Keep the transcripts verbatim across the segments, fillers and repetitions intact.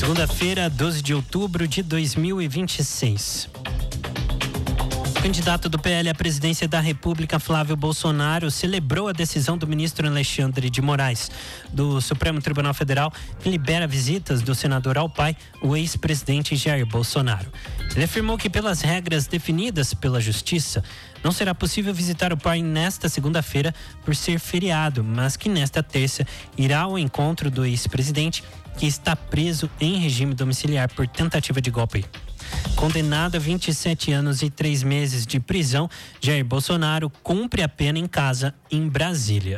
Segunda-feira, doze de outubro de dois mil e vinte e seis. O candidato do P L à presidência da República, Flávio Bolsonaro, celebrou a decisão do ministro Alexandre de Moraes, do Supremo Tribunal Federal, que libera visitas do senador ao pai, o ex-presidente Jair Bolsonaro. Ele afirmou que, pelas regras definidas pela Justiça, não será possível visitar o pai nesta segunda-feira por ser feriado, mas que nesta terça irá ao encontro do ex-presidente, que está preso em regime domiciliar por tentativa de golpe. Condenado a vinte e sete anos e três meses de prisão, Jair Bolsonaro cumpre a pena em casa, em Brasília.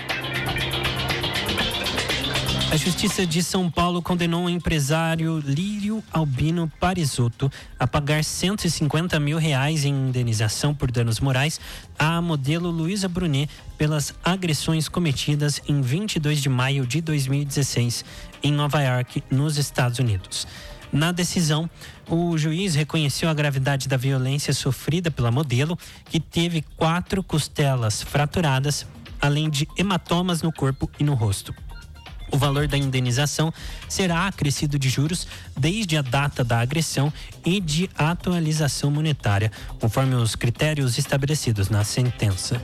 A Justiça de São Paulo condenou o empresário Lírio Albino Parisotto a pagar cento e cinquenta mil reais em indenização por danos morais à modelo Luísa Brunet pelas agressões cometidas em vinte e dois de maio de dois mil e dezesseis em Nova York, nos Estados Unidos. Na decisão, o juiz reconheceu a gravidade da violência sofrida pela modelo, que teve quatro costelas fraturadas, além de hematomas no corpo e no rosto. O valor da indenização será acrescido de juros desde a data da agressão e de atualização monetária, conforme os critérios estabelecidos na sentença.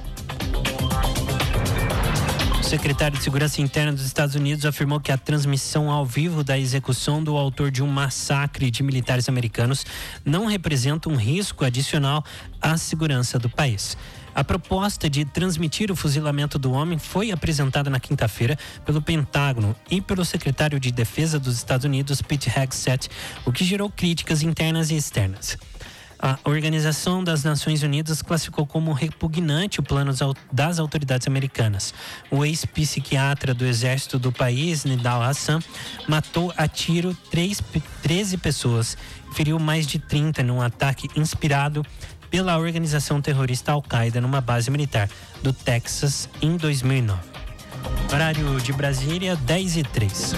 O secretário de Segurança Interna dos Estados Unidos afirmou que a transmissão ao vivo da execução do autor de um massacre de militares americanos não representa um risco adicional à segurança do país. A proposta de transmitir o fuzilamento do homem foi apresentada na quinta-feira pelo Pentágono e pelo secretário de Defesa dos Estados Unidos, Pete Hegseth, o que gerou críticas internas e externas. A Organização das Nações Unidas classificou como repugnante o plano das autoridades americanas. O ex-psiquiatra do exército do país, Nidal Hassan, matou a tiro treze pessoas e feriu mais de trinta num ataque inspirado pela organização terrorista Al-Qaeda numa base militar do Texas em dois mil e nove. Horário de Brasília, dez e três.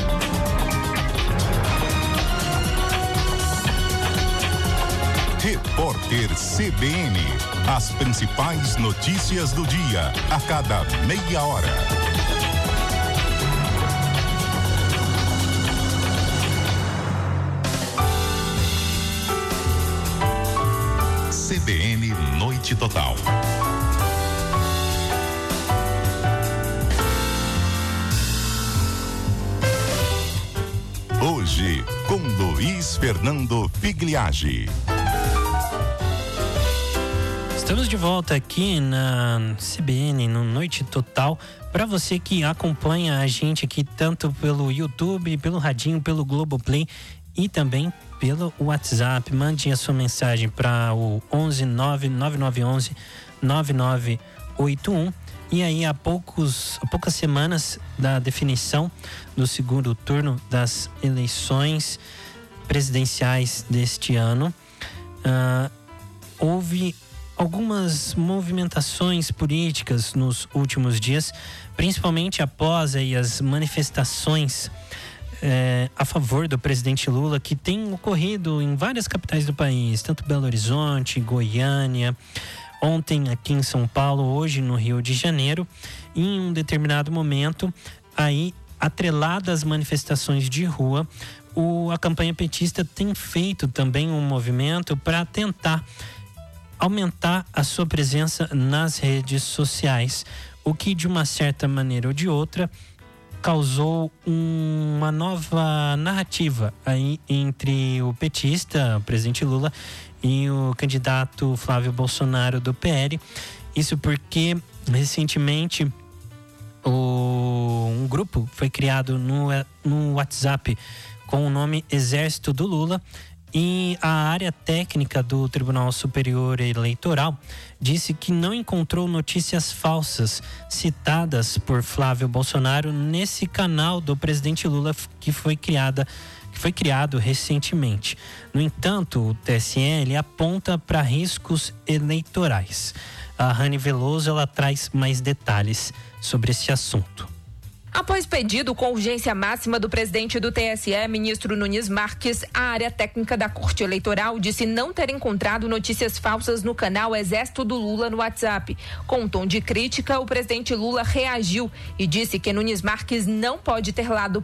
Repórter C B N. As principais notícias do dia, a cada meia hora. C B N Noite Total. Hoje, com Luiz Fernando Figliagi. Estamos de volta aqui na C B N, no Noite Total. Para você que acompanha a gente aqui tanto pelo YouTube, pelo radinho, pelo Globoplay e também pelo WhatsApp, mande a sua mensagem para o onze nove nove nove um um nove nove oito um. E aí, há, poucos, há poucas semanas da definição do segundo turno das eleições presidenciais deste ano, uh, houve algumas movimentações políticas nos últimos dias, principalmente após aí as manifestações É, a favor do presidente Lula, que tem ocorrido em várias capitais do país, tanto Belo Horizonte, Goiânia, ontem aqui em São Paulo, hoje no Rio de Janeiro. Em um determinado momento, aí atreladas às manifestações de rua, o, a campanha petista tem feito também um movimento para tentar aumentar a sua presença nas redes sociais, o que de uma certa maneira ou de outra causou um, uma nova narrativa aí entre o petista, o presidente Lula, e o candidato Flávio Bolsonaro do P L. Isso porque recentemente o, um grupo foi criado no, no WhatsApp com o nome Exército do Lula, e a área técnica do Tribunal Superior Eleitoral disse que não encontrou notícias falsas citadas por Flávio Bolsonaro nesse canal do presidente Lula que foi criada, que foi criado recentemente. No entanto, o T S E ele aponta para riscos eleitorais. A Rani Veloso ela traz mais detalhes sobre esse assunto. Após pedido com urgência máxima do presidente do T S E, ministro Nunes Marques, a área técnica da Corte Eleitoral disse não ter encontrado notícias falsas no canal Exército do Lula no WhatsApp. Com um tom de crítica, o presidente Lula reagiu e disse que Nunes Marques não pode ter lado